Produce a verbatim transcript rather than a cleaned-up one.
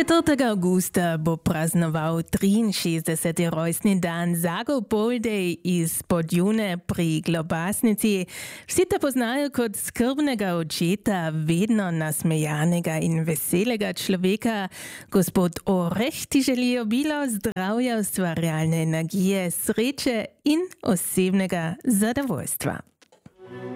četrtega augusta bo praznoval triinšestdeseti rojstni dan Zago Boldej iz Podjune pri Globasnici. Vsi te poznajo kot skrbnega očeta, vedno nasmejanega in veselega človeka. Gospod Oreh ti želi obilo zdravja, ustvarjalne energije, sreče in osebnega zadovoljstva.